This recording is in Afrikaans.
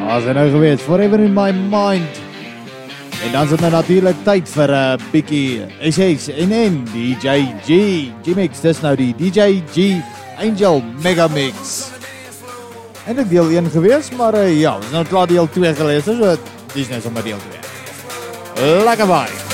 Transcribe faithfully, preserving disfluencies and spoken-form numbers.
As hy nou gewees, Forever in my mind. En dan is dit nou natuurlijk tyd vir 'n uh, bietjie S S en N, D J G, G-Mix, dis nou die D J G Angel Mega Mix. En ek deel een gewees, maar uh, ja, ons nou klaar deel twee gelees, so dis nou sommer deel twee. Lekker bye.